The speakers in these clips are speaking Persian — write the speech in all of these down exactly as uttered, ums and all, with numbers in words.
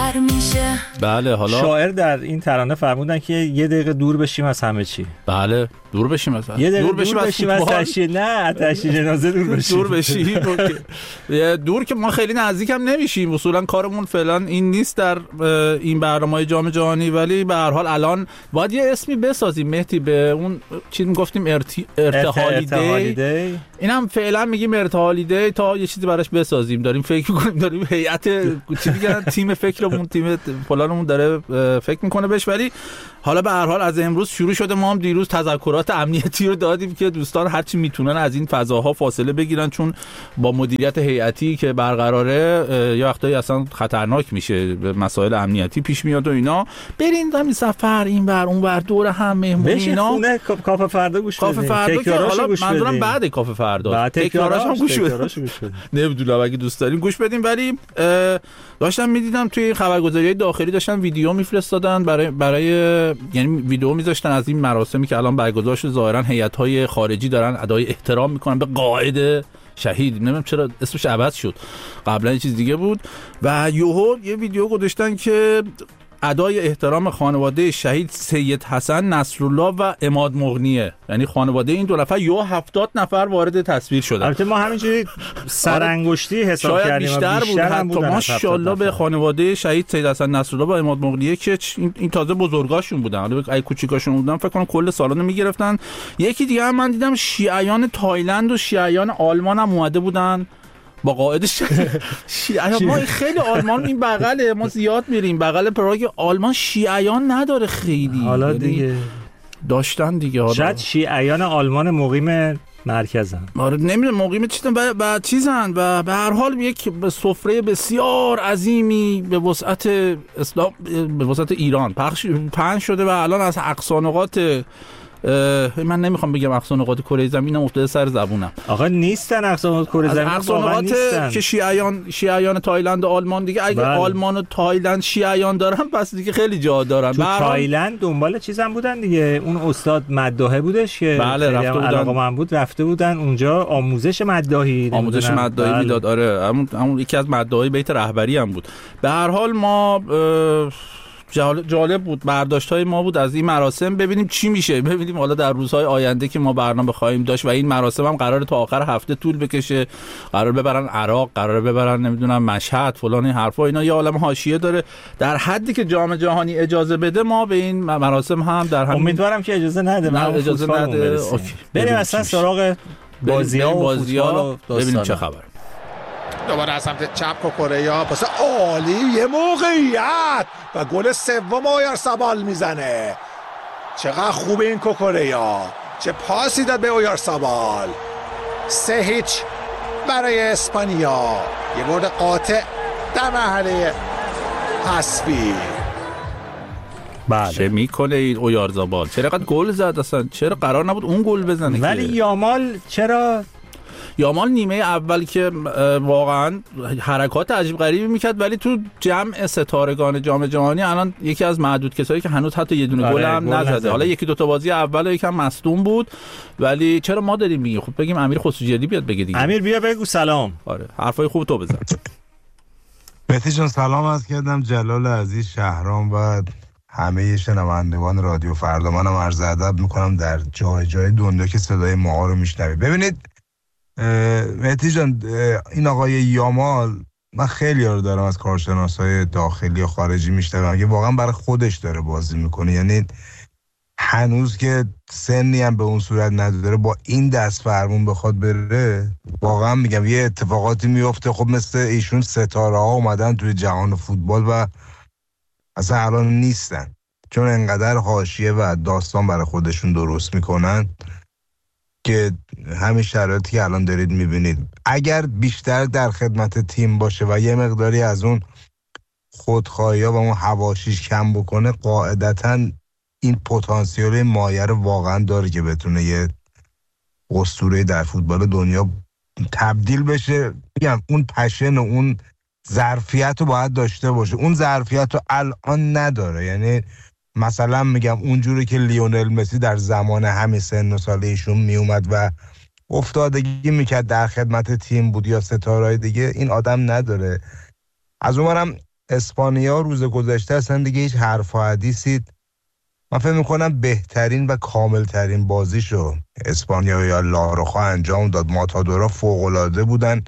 بهتر میشه. بله حالا شاعر در این ترانه فرمودن که یه دقیقه دور بشیم از همه چی. بله دور بشیم از یه دقیقه دور بشیم, دور بشیم از تشییع، نه تشییع جنازه دور بشیم. دور بشیم دور که ما خیلی نزدیک هم نمیشیم، اصولا کارمون فعلا این نیست در این برنامه‌های جام جهانی، ولی به هر حال الان باید یه اسمی بسازیم مهدی به اون چیز میگفتیم ارتی... ارتحالی دی، اینم فعلا میگیم ارتحالی دی تا یه چیزی براش بسازیم. داریم فکر می‌کنیم، داریم هیئت چی میگن تیم فکرمون تیم فلانمون داره فکر میکنه بهش، ولی حالا به هر حال از امروز شروع شده. ما هم دیروز تذکرات امنیتی رو دادیم که دوستان هرچی میتونن از این فضاها فاصله بگیرن، چون با مدیریت هیئتی که برقراره یه وقتایی اصلا خطرناک میشه، مسائل امنیتی پیش میاد و اینا. برین همین سفر این ور اون ور دور هم مهمونی اینا، خونه کافه فردا گوش بدین. کافه فردا که حالا منظورم بعد کافه فردا تکراراش هم گوش بدین، نمیدونم اگه دوست دارین گوش بدین. ولی داشتم میدیدم توی خبرگزاری‌های داخلی داشتن ویدیو میفرستادن برای برای یعنی ویدیو میذاشتن از این مراسمی که الان برگزار شده. ظاهرا هیئت‌های خارجی دارن ادای احترام میکنن به قائد شهید، نمیدونم چرا اسمش عوض شد، قبلا یه چیز دیگه بود. و یوهو یه ویدیو گذاشتن که ادای احترام خانواده شهید سید حسن نصرالله و عماد مغنیه، یعنی خانواده این دو نفر یا هفتاد نفر وارد تصویر شدن. البته ما همینجوری سرانگشتی حساب کردیم، بیشتر بود حتی. ماشاءالله به خانواده شهید سید حسن نصرالله و عماد مغنیه که این تازه بزرگاشون بودن، حالا اگه کوچیکاشون بودن فکر کنم کل سالن میگرفتن. یکی دیگه هم من دیدم شیعیان تایلند و شیعیان آلمان هم اومده بودن با قائدش. شیعیان ما خیلی آلمان این بغله، ما زیاد میریم بغل پراگ، آلمان شیعیان نداره خیلی، حالا دیگه داشتن دیگه. حالا شاید شیعیان آلمان مقیم مرکزن، آره نمیدونم مقیم چیزن و چیزن و به هر حال یک سفره بسیار عظیمی به وسعت اسلام به وسعت ایران پخش پهن شده و الان از اقصا نقاط من نمیخوام بگم اقصا نقاط کره زمینم افتاده سر زبونم. آقا نیستن اقصا نقاط کره زمین، اقصا نقاط که شیعیان شیعیان تایلند و آلمان دیگه. اگه بله. آلمان و تایلند شیعیان دارن پس دیگه خیلی جا دارن. تو تایلند دنبال چیزم بودن دیگه، اون استاد مداحه بودش که بله رفته بودن، علاقه من بود رفته بودن اونجا آموزش مداحی آموزش مداحی بله. میداد. آره همون همون یکی از مداحی بیت رهبری هم بود. به هر حال ما جالب بود برداشت‌های ما بود از این مراسم، ببینیم چی میشه، ببینیم حالا در روزهای آینده که ما برنامه خواهیم داشت و این مراسم هم قراره تا آخر هفته طول بکشه، قرار ببرن عراق، قراره ببرن نمیدونم مشهد فلان، این حرفا اینا یه عالم حاشیه داره. در حدی که جام جهانی اجازه بده ما به این مراسم هم در همین امیدوارم که اجازه نده، نه اجازه نده. بریم اصلا سراغ بازی‌ها و فوتبال ببینیم چه خبر. دوباره از سمت چپ کوکوریا پاس عالی، یه موقعیت و گل سوم اویارسابال میزنه. چقدر خوبه این کوکوریا، چه پاسی داد به اویارسابال. سه هیچ برای اسپانیا، یه برد قاطع در مرحله حذفی. بله. چه میکنه این اویارسابال؟ چرا قد گل زد اصلا؟ چرا قرار نبود اون گل بزنه؟ ولی یامال چرا یامال نیمه اول که واقعا حرکات عجیب غریبی میکرد، ولی تو جمع ستارگان جام جهانی الان یکی از معدود کسایی که هنوز حتی یه دونه گل هم نزده. حالا یکی دو تا بازی اول یکم مصدوم بود، ولی چرا ما داریم میگیم؟ خب بگیم امیر خسروجیدی بیاد بگه دیگه. امیر بیا بگو سلام. آره حرفای خوب تو بزن. مهدی جان سلام عرض کردم، جلال عزیز شهرام و همه شنوندگان رادیو فردا. منم عرض ادب میکنم در جای جای دنیا که صدای ما رو میشنوید. ببینید مهدی جان، این آقای یامال من خیلی رو دارم از کارشناسای داخلی و خارجی میشنوم که واقعا برای خودش داره بازی میکنه، یعنی هنوز که سنی هم به اون صورت نداره با این دست فرمون بخواد بره، واقعا میگم یه اتفاقاتی میفته. خب مثل ایشون ستاره ها اومدن توی جهان فوتبال و اصلا الان نیستن، چون انقدر حاشیه و داستان برای خودشون درست میکنن که همین شرایطی که الان دارید میبینید اگر بیشتر در خدمت تیم باشه و یه مقداری از اون خودخواهی ها و اون حواشیش کم بکنه، قاعدتاً این پتانسیل مایه رو واقعا داره که بتونه یه اسطوره در فوتبال دنیا تبدیل بشه. میگم اون پشن و اون ظرفیت رو باید داشته باشه، اون ظرفیت رو الان نداره. یعنی مثلا میگم اونجوری که لیونل مسی در زمان همین سن و سال ایشون میومد و افتادگی میکرد در خدمت تیم بود یا ستارهای دیگه، این آدم نداره. از اونورم اسپانیا روز گذشته اصلا دیگه هیچ حرف و حدیثی، من فکر میکنم بهترین و کاملترین بازیشو اسپانیا یا لاروخا انجام داد. ماتادورا فوق‌العاده بودن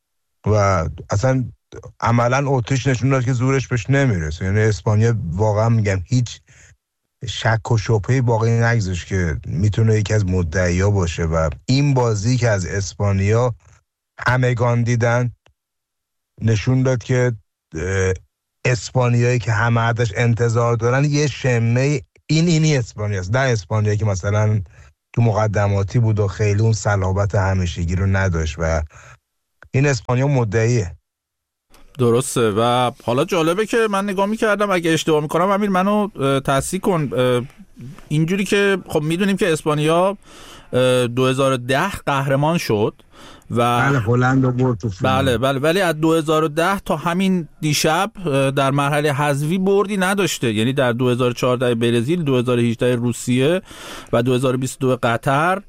و اصلا عملا اتریش نشون داد که زورش بهش نمیرسه. یعنی اسپانیا واقعا میگم هیچ شک و شبهه‌ای باقی نگذاشت که میتونه یکی از مدعی‌ها باشه و این بازی که از اسپانیا همگان دیدن نشون داد که اسپانیایی که همه ازش انتظار دارن یه شمه این اینی اسپانیاست، نه اسپانیایی که مثلا تو مقدماتی بود و خیلی اون صلابت همیشگی رو نداشت و این اسپانیا مدعیه. درسته. و حالا جالبه که من نگاه میکردم، اگه اشتباه میکنم امیر منو تصحیح کن، اینجوری که خب میدونیم که اسپانیا دو هزار و ده قهرمان شد و بله هلند رو برد تو فینال. بله بله ولی از دو هزار و ده تا همین دیشب در مرحله حذفی بردی نداشته. یعنی در دو هزار و چهارده برزیل، دو هزار و هجده روسیه و دو هزار و بیست و دو قطر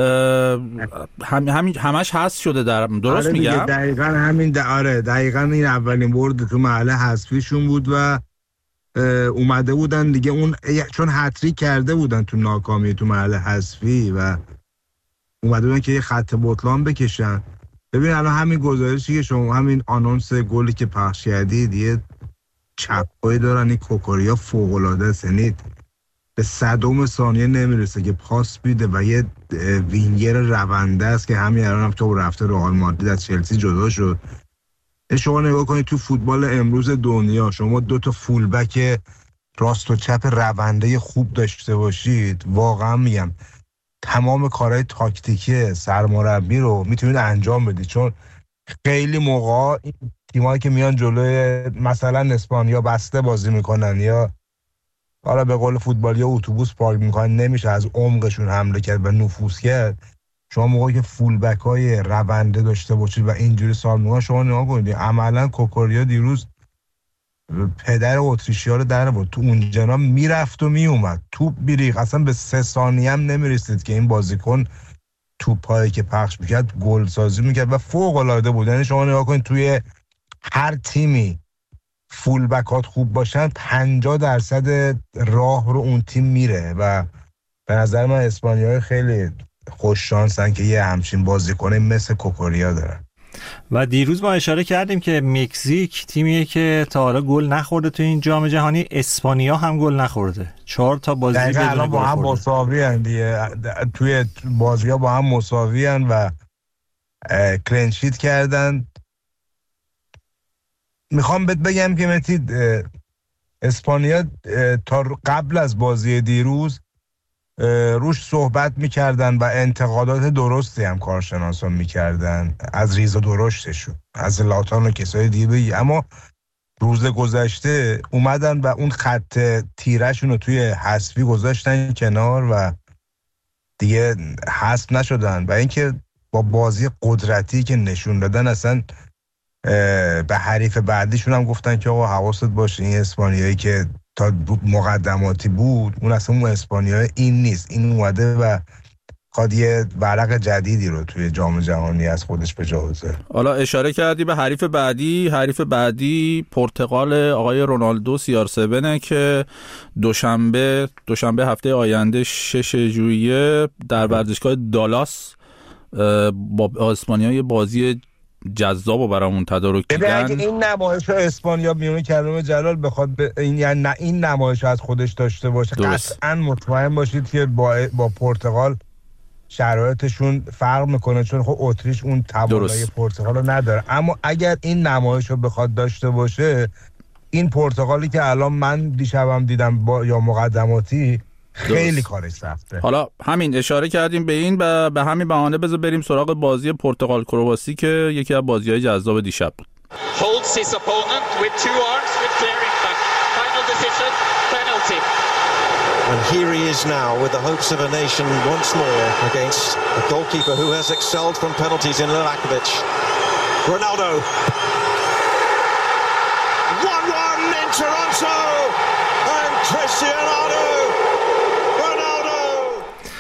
هم همین همش حذف شده. در درست آره میگم؟ دقیقاً همین آره دقیقاً این اولین برد تو مرحله حذفیشون بود و اومده بودن دیگه اون چون هتریک کرده بودن تو ناکامی تو مرحله حذفی و اومده بودن که یه خط بطلان بکشن. ببین الان همین گزارشی که شما همین آنونس گلی که پخش کردید یه چپایی دارن، این کوکوریا فوق‌العاده است، یعنی به صدم ثانیه نمیرسه که پاس بیده و یه وینگر رونده است که همین الان هم تو رفته رئال مادرید از چلسی جدا شد. شما نگاه کنید تو فوتبال امروز دنیا شما دو تا فولبک راست و چپ رونده خوب داشته باشید، واقعا میگم تمام کارهای تاکتیکی سرمربی رو میتونید انجام بدید. چون خیلی موقع این تیمایی که میان جلوی مثلا اسپانیا بسته بازی میکنن یا حالا به قول فوتبالی اتوبوس پارک میکنن، نمیشه از عمقشون حمله کرد و نفوذ کرد. شما موقعی که فول بک های رونده داشته باشید و اینجوری سال میگن، شما نگاه کنید عملا کوکوریا دیروز پدر اتریشیا رو در بود، تو اون جنا میرفت و میومد، توپ بیریخ، اصلا به سه ثانیه هم نمیرسید که این بازیکن توپایی که پخش میکرد گل سازی میکرد و فوق العاده بود. یعنی شما نگاه کنید توی هر تیمی فول بکات خوب باشن پنجاه درصد راه رو اون تیم میره و به نظر من اسپانیایی خیلی خوش شانسن که یه همچین بازیکن مثل کوکوریا دارن. و دیروز ما اشاره کردیم که مکزیک تیمیه که تا حالا گل نخورده تو این جام جهانی، اسپانیا هم گل نخورده، چهار تا بازی بدون گل با هم مساوی ان دیگه، توی بازی‌ها با هم مساوی ان و کلین شیت کردن. میخوام بهت بگم که متید اسپانیا تا قبل از بازی دیروز روش صحبت میکردن و انتقادات درستی هم کارشناسان میکردن از ریز و درشتشون، از لاتان و کسای دیگه، اما روز گذشته اومدن و اون خط تیرشون رو توی حذفی گذاشتن کنار و دیگه حذف نشدن و اینکه با بازی قدرتی که نشون دادن اصلا به حریف بعدیشون هم گفتن که آقا حواست باشه این اسپانیایی که تا مقدماتی بود اون اصلا اون اسپانیایی این نیست، این اومده و خواهد یه ورق جدیدی رو توی جام جهانی از خودش به جا بذاره. حالا اشاره کردی به حریف بعدی، حریف بعدی پرتغال آقای رونالدو سی آر هفت که دوشنبه دوشنبه هفته آینده شش ژوئیه در ورزشگاه دالاس با اسپانیا بازی جذابو برامون تدارک کردن. اگه این نمایش رو اسپانیا میونه کرم جلال بخواد ب... این یعنی نه این نمایش از خودش داشته باشه، قطعا مطمئن باشید که با با پرتغال شرایطشون فرق میکنه، چون خب اتریش اون توانایی پرتغال رو نداره. اما اگر این نمایش رو بخواد داشته باشه، این پرتغالی که الان من دیشبم دیدم با یا مقدماتی خیلی کارش سخته. حالا همین اشاره کردیم به این و به همین بهانه بذار بریم سراغ بازی پرتغال کرواسی که یکی از بازی‌های جذاب دیشب بود. Holds his opponent with two arms with clearing back. Final decision, penalty. And here he is now with the hopes of a nation once more against a goalkeeper who has excelled from penalties in Livakovic. Ronaldo. one one in Toronto and Cristiano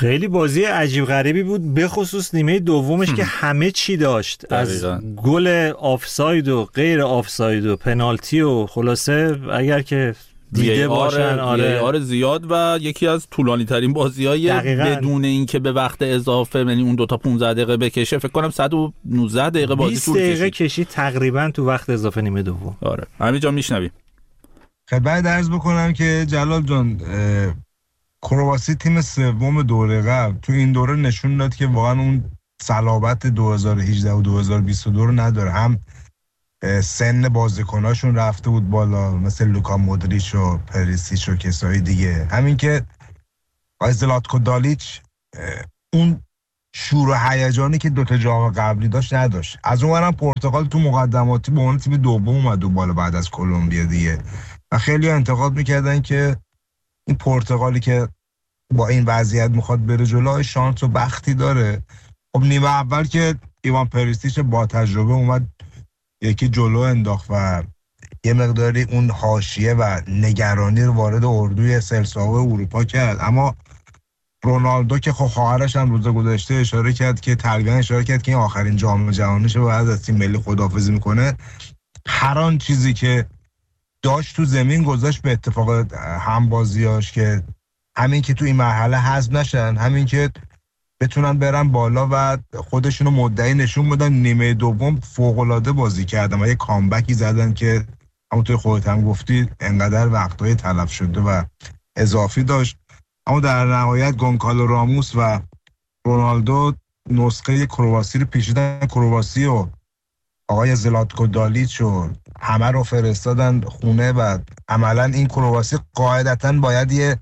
خیلی بازی عجیب غریبی بود، به خصوص نیمه دومش که همه چی داشت، از گل آفساید و غیر آفساید و پنالتی و خلاصه اگر که دیده باشن آره آره زیاد و یکی از طولانی ترین بازی‌های بدون اینکه به وقت اضافه، یعنی اون دو تا پانزده دقیقه بکشه، فکر کنم صد و نوزده دقیقه بازی طول کشید. بیست دقیقه کشید تقریبا تو وقت اضافه نیمه دوم. آره همین جا میشنویم. خدمت عرض بکنم که جلال جان، کرواسی تیم سوم دوره قبل تو این دوره نشون داد که واقعا اون صلابت دو هزار و هجده و دو هزار و بیست و دو رو نداره. هم سن بازیکناشون رفته بود بالا، مثل لوکا مودریچ و پریسیچ و کسایی دیگه. همین که زلاتکو دالیچ اون شور و هیجانی که دوتا جام قبلی داشت نداشت. از اونورم پرتغال تو مقدماتی به عنوان تیم دوم اومد و بالا بعد از کلمبیا دیگه، و خیلی انتقاد میکردن که این پرتغالی که با این وضعیت میخواد بره جلو شانس و بختی داره. خب نیمه اول که ایوان پریسیچ با تجربه اومد یکی جلو انداخت و یه مقداری اون حاشیه و نگرانی رو وارد اردوی سلساو اروپا کرد، اما رونالدو که خب خواهرش هم روز گذشته اشاره کرد که تقریبا اشاره کرد که این آخرین جام جهانیشه و بعد از تیم ملی خداحافظی میکنه، هر آن چیزی که داشت تو زمین گذاشت به اتفاق همبازیاش که همین که تو این مرحله حذف نشن، همین که بتونن برن بالا و خودشونو مدعی نشون بدن. نیمه دوم فوق‌العاده بازی کردن و یه کامبکی زدن که همونطور خودت هم گفتی انقدر وقتای تلف شده و اضافی داشت، اما در نهایت گونکالو راموس و رونالدو نسخه کرواسی رو پیچیدن. کرواسی و آقای زلاتکو دالیچ و همه رو فرستادن خونه و عملا این کرواسی قاعدتاً باید یه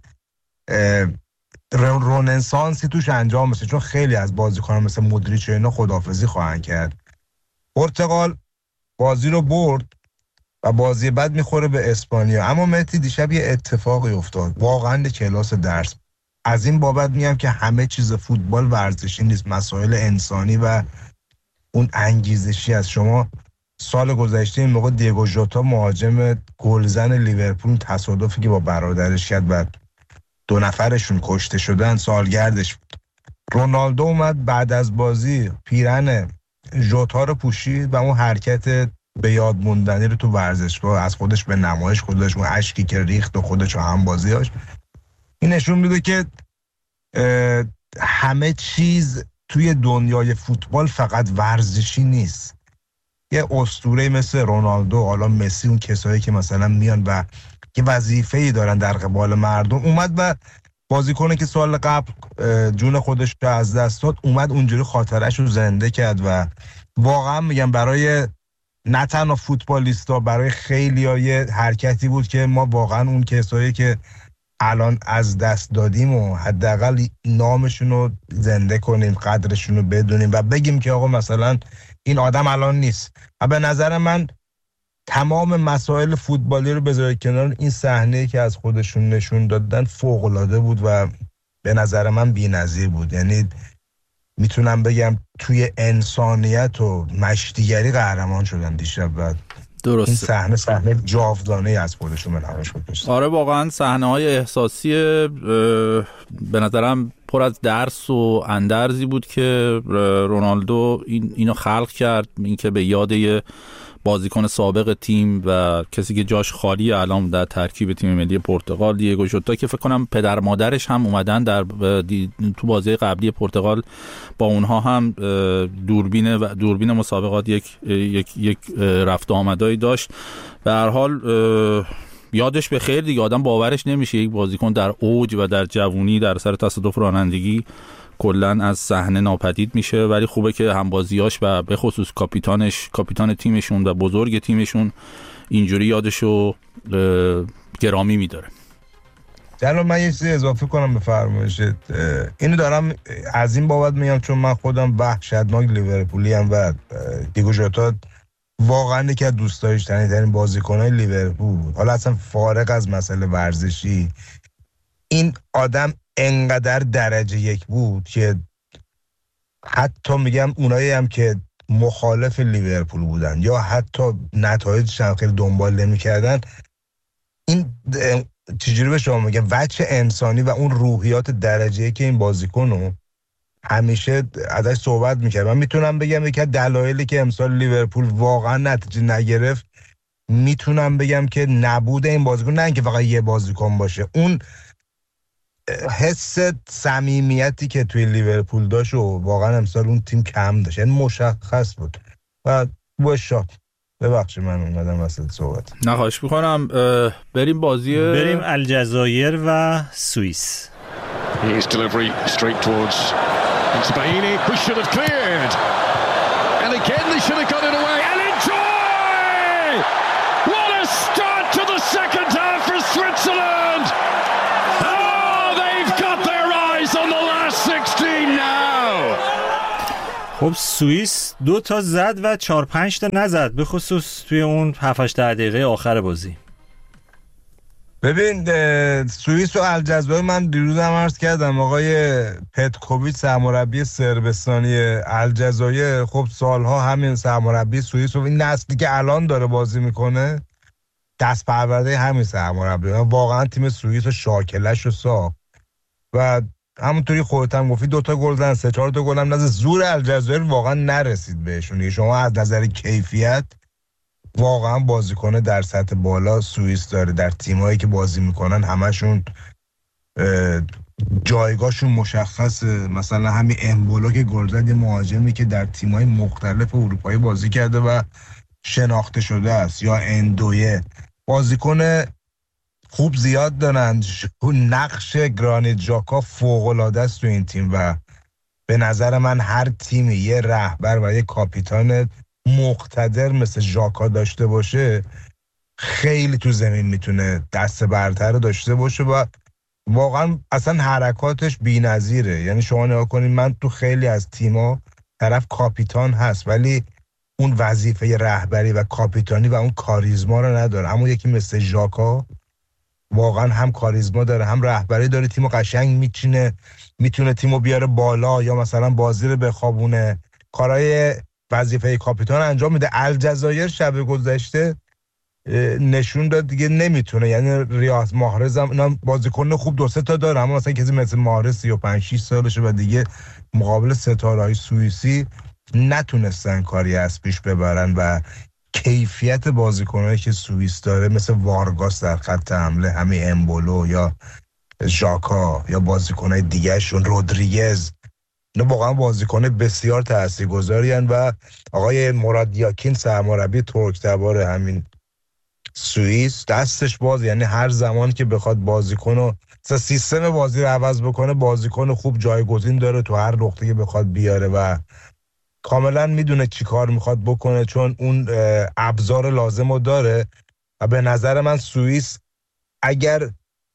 روننسانسی توش انجام بشه، چون خیلی از بازیکنان مثل مودریچ و اینا خداحافظی خواهند کرد. پرتغال بازی رو برد و بازی بعد میخوره به اسپانیا. اما مهدی دیشب یه اتفاقی افتاد واقعا کلاس درس. از این بابت میگم که همه چیز فوتبال ورزشی نیست، مسائل انسانی و اون انگیزشی از شما. سال گذشته این موقع دیگو ژوتا مهاجم گلزن لیورپول تصادفی که با برادرش کرد و دو نفرشون کشته شدن سالگردش بود. رونالدو اومد بعد از بازی پیرن ژوتا رو پوشید و اون حرکت به یاد موندنی رو تو ورزشگاه از خودش به نمایش گذاشت، اون اشکی که ریخت و خودش و هم بازیاش. این نشون میده که همه چیز توی دنیای فوتبال فقط ورزشی نیست. یه اسطوره مثل رونالدو، حالا مسی، اون کسایی که مثلا میان و که وظیفه‌ای دارن در قبال مردم، اومد و بازیکنی که سال قبل جون خودش رو از دست داد اومد اونجوری خاطرش رو زنده کرد و واقعا میگم برای نه تنها فوتبالیستا، برای خیلی‌ها یه حرکتی بود که ما واقعا اون کسایی که الان از دست دادیم و حداقل نامشون رو زنده کنیم، قدرشون رو بدونیم و بگیم که آقا مثلا این آدم الان نیست. و به نظر من تمام مسائل فوتبالی رو بذارید کنار، این صحنه‌ای که از خودشون نشون دادن فوق‌العاده بود و به نظر من بی‌نظیر بود. یعنی میتونم بگم توی انسانیت و مشتیگری قهرمان شدن دیشب و درسته. این صحنه صحنه جاودانه‌ای از خودشون به نمایش گذاشتن. آره واقعا صحنه‌های احساسی به نظرم پر از درس و اندرزی بود که رونالدو این اینو خلق کرد، اینکه به یاد یه بازیکن سابق تیم و کسی که جاش خالی الان در ترکیب تیم ملی پرتغال، دیگو ژوتا، که فکر کنم پدر مادرش هم اومدن در تو بازی قبلی پرتغال با اونها هم دوربین و دوربین مسابقات یک یک یک رفت و آمدایی داشت. به هر حال یادش به خیر دیگه، آدم باورش نمیشه یک بازیکن در اوج و در جوونی در سر تصادف رانندگی کلا از صحنه ناپدید میشه، ولی خوبه که همبازیاش و به خصوص کاپیتانش، کاپیتان تیمشون و بزرگ تیمشون اینجوری یادشو گرامی میداره. چرا من یه چیزی اضافه کنم به فرمایشت؟ اینو دارم از این بابت میگم چون من خودم وحشتناک لیورپولی ام و دیگو ژوتا واقعا یکی از دوست داشتنی‌ترین بازیکن‌های لیورپول. حالا اصلا فارغ از مسئله ورزشی، این آدم انقدر درجه یک بود که حتی میگم اونایی هم که مخالف لیورپول بودن یا حتی نتایجش هم خیلی دنبال نمی‌کردن، این چجوری به شما میگم وجه انسانی و اون روحیات درجه‌ای که این بازیکنو همیشه ازش صحبت میکرد. من میتونم بگم یکی از دلایلی که امسال لیورپول واقعا نتیجه نگرفت، میتونم بگم که نبود این بازیکن، نه اینکه فقط یه بازیکن باشه، اون حس صمیمیتی که توی لیورپول داشت و واقعا امسال اون تیم کم داشت، یعنی مشخص بود. و باشا ببخشید من اومدم وسط صحبت. نه خواهش میکنم. بریم بازی بریم الجزایر و سوئیس. His delivery straight towards into Bahini, who should have cleared, and again they should have got it away. And enjoy! What a start to the second half for Switzerland! Oh, they've got their eyes on the last sixteen now. خب سوئیس دو تا زد و چهار پنج تا نزد، به خصوص توی اون هفت هشت دقیقه آخر بازی. ببین سوئیس و الجزایر، من دیروز هم عرض کردم آقای پتکوویچ سرمربی صربستانی الجزایر، خب سالها همین سرمربی سوئیس و این نسلی که الان داره بازی میکنه دست پرورده همین سرمربی، واقعا تیم سوئیس رو شاکلش رو ساخت و همونطوری خودت هم گفتی دو تا گل زدن، سه چهار تا گل هم نزد. زور الجزایر واقعا نرسید بهشون. شما از نظر کیفیت واقعا بازیکن در سطح بالا سوئیس داره، در تیمایی که بازی میکنن همشون جایگاهشون مشخصه. مثلا همین امبولو که گل زد، یه مهاجمی که در تیمای مختلف اروپایی بازی کرده و شناخته شده است، یا اندویه، بازیکن خوب زیاد دارن. نقش گرانیت ژاکا فوق‌العاده است تو این تیم و به نظر من هر تیمی یه رهبر و یه کاپیتان مقتدر مثل ژاکا داشته باشه خیلی تو زمین میتونه دست برتر داشته باشه و واقعا اصلا حرکاتش بی‌نظیره. یعنی شما نگاه کنید، من تو خیلی از تیما طرف کاپیتان هست ولی اون وظیفه رهبری و کاپیتانی و اون کاریزما رو نداره، اما یکی مثل ژاکا واقعا هم کاریزما داره هم رهبری داره، تیمو قشنگ میچینه، میتونه تیمو بیاره بالا یا مثلا بازی رو بخوابونه، کارهای وظیفه کاپیتان انجام میده. الجزایر شب گذشته نشون داد دیگه نمیتونه، یعنی ریاض محرز هم اینا بازیکن خوب دو سه تا داره، اما مثلا کسی مثل محرز سی و پنج شش سالشه و دیگه مقابل ستاره‌های سوئیسی نتونستن کاری از پیش ببرن و کیفیت بازیکنایی که سوئیس داره مثل وارگاس در خط حمله، همین امبولو یا ژاکا یا بازیکنای دیگه‌شون رودریگز، نه واقعا بازیکن بسیار تاثیرگذاری ان و آقای مراد یاکین سرمربی ترک‌تبار همین سوئیس دستش باز، یعنی هر زمان که بخواد بازیکنو سیستم بازی رو عوض بکنه بازیکن خوب جایگزین داره تو هر نقطه که بخواد بیاره و کاملا میدونه چی کار میخواد بکنه چون اون ابزار لازم رو داره و به نظر من سوئیس اگر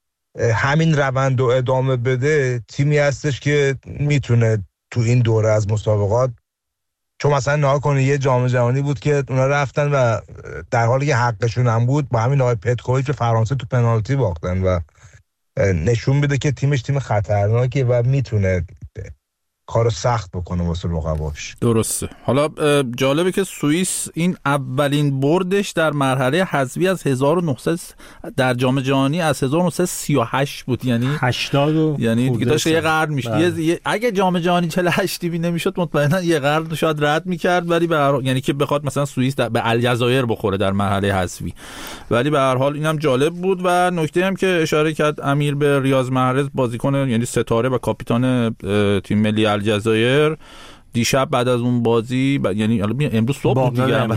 همین روند رو ادامه بده تیمی هستش که میتونه تو این دوره از مسابقات، چون مثلا نها کنه یه جام جهانی بود که اونا رفتن و در حالی که حقشون هم بود با همین آقای پتکوویچ به فرانسه تو پنالتی باختن و نشون بده که تیمش تیم خطرناکه و میتونه کارو سخت بکنه واسه رقباش. درسته. حالا جالبه که سوئیس این اولین بردش در مرحله حذفی از هزار و نهصد در جام جهانی از هزار و نهصد و سی و هشت بود، یعنی هشتاد، یعنی دیگه داشت یه قرن میشه. اگه جام جهانی چهل و هشت بی نمیشد مطمئنا یه قرن شاید رد میکرد، ولی به هر یعنی که بخواد مثلا سوئیس به الجزایر بخوره در مرحله حذفی. ولی به هر حال اینم جالب بود و نکته هم که اشاره کرد امیر به ریاض محرز، بازیکن یعنی ستاره و کاپیتان تیم ملی الجزایر، دیشب بعد از اون بازی ب... یعنی امروز صبح بود دیگه،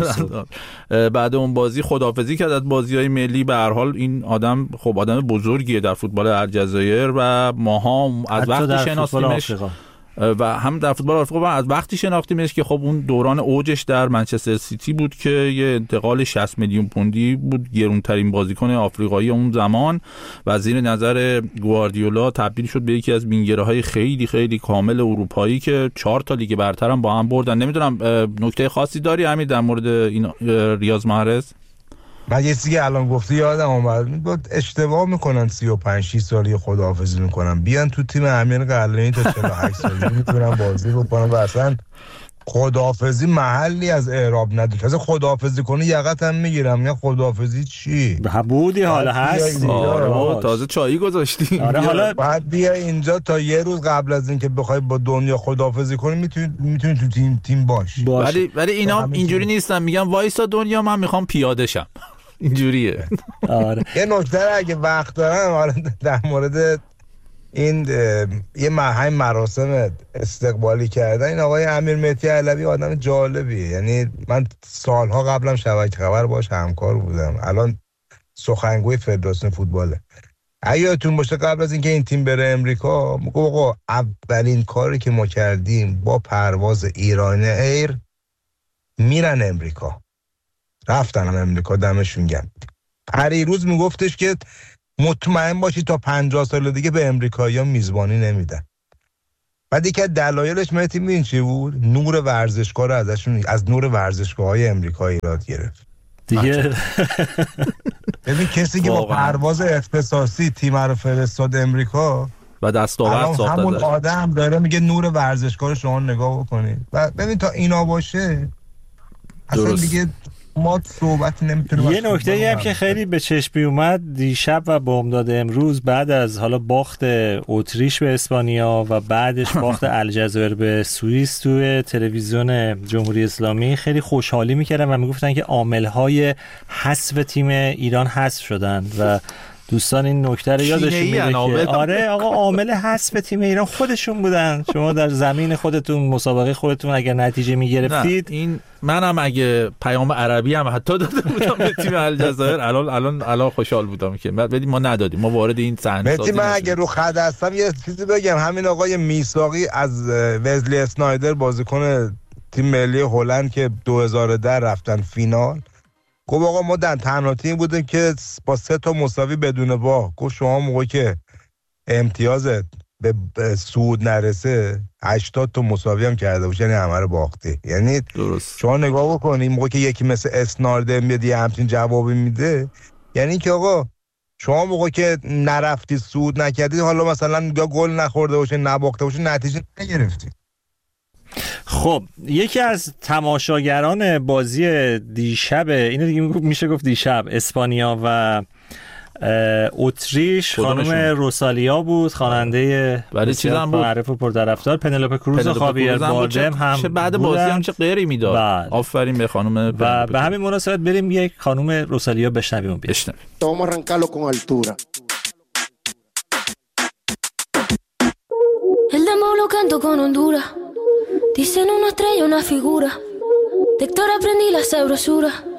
بعد اون بازی خداحافظی کرد از بازی‌های ملی. به هر حال این آدم خب آدم بزرگیه در فوتبال الجزایر و ماها از وقتی شناختیمش و هم در فوتبال آفریقا و از وقتی شناختیمش که خب اون دوران اوجش در منچستر سیتی بود که یه انتقال شصت میلیون پوندی بود، گرونترین بازیکن آفریقایی اون زمان و زیر نظر گواردیولا تبدیل شد به یکی از وینگرهای خیلی خیلی کامل اروپایی که چهار تا لیگ برتر هم با هم بردن. نمیدونم نکته خاصی داری همین در مورد این ریاض محرز؟ من یه چیزی که الان گفتی یادم اومد، بود اشتباه میکنن سی و پنج شش سالی خداحافظی میکنن بیان تو تیم امیر قلعه‌ای تا چهل و هشت سالی میتونن بازی بکنن و اصلا خداحافظی محلی از اعراب نداره. کسی خداحافظی کنه یقت هم میگیرم. میگم خداحافظی چی؟ بودی حالا هست. آره تازه چایی گذاشتی. آره حالا بعد بیا اینجا تا یه روز قبل از اینکه بخوای با دنیا خداحافظی کنی میتونی میتونی تو تیم تیم باش. ولی ولی اینا اینجوری نیستن. میگن وایسا دنیا من میخوام پیاده شم. اینجوریه. آره. یه نکته اگه وقت دارم حالا در مورد این یه مرحله مراسم استقبالی کردن این آقای امیر مهدی علوی آدم جالبیه. یعنی من سالها قبلم شبکه خبر باش همکار بودم، الان سخنگوی فدراسیون فوتباله. اگه یادتون باشه قبل از اینکه این تیم بره امریکا میگه آقا اولین کاری که ما کردیم با پرواز ایران ایر میرن امریکا، رفتن هم امریکا دمشون گرم. پریروز میگفتش که مطمئن باشی تا پنجاه سال دیگه به امریکایی‌ها میزبانی نمیدن. بعد یکی از دلایلش مهدی می‌دونی چی بود؟ نور ورزشگاه رو ازشون از نور ورزشگاه‌های امریکایی ایراد گرفت دیگه. ببین کسی که با پرواز اختصاصی تیم رو فرستاد امریکا و دستاورد ساخته همون آدم داره میگه نور ورزشگاه رو شما نگاه بکنید. و ببین تا اینا باشه اصلا درست. دیگه ما صحبت نمیتونه. یه نکته هم که خیلی به چشمی اومد دیشب و بامداد امروز بعد از حالا باخت اتریش به اسپانیا و بعدش باخت الجزایر به سوئیس توی تلویزیون جمهوری اسلامی خیلی خوشحالی میکردن و میگفتن که عامل‌های حذف تیم ایران حذف شدن و دوستان این نکته رو یادشون میره که آره آقا عامل حذف تیم ایران خودشون بودن. شما در زمین خودتون مسابقه خودتون اگر نتیجه میگرفتید این منم اگه پیام عربی هم حتی داده بودم به تیم الجزایر الان الان الان خوشحال بودم که بعد ما ندادیم، ما وارد این صحنه سازی من اگه رو خط هستم یه چیزی بگم. همین آقای میثاقی از وزلی اسنایدر بازیکن تیم ملی هلند که دو هزار و ده رفتن فینال گفت آقا ما در تنها تیم بودیم که با سه تا مساوی بدون باخت. گفت شما موقعی که امتیازت به صعود نرسه هشتاد تا مساوی هم کرده باشه یعنی همه رو باختی. یعنی درست. شما نگاه بکنید موقعی که یکی مثل اسنایدر میاد یه همچین جوابی میده یعنی که آقا شما موقعی که نرفتی صعود نکردی حالا مثلا یا گل نخورده باشه نباخته باشه نتیجه نگرفتی. خب یکی از تماشاگران بازی دیشب اینو دیگه میشه گفت دیشب اسپانیا و اتریش خانم روسالیا بود، خواننده ولی چیزا هم بود معروف و پرطرفدار. پنلوپه کروز و خاویر باردم هم چه بعد بازی هم چه غیری میداد. آفرین به خانم. و به همین مناسبت بریم یک خانم روسالیا بشنویم. بشنویم. Vamos a arrancarlo con altura. El demo lo canto con Honduras. Dicen una estrella, una figura. De Héctor aprendí la sabrosura.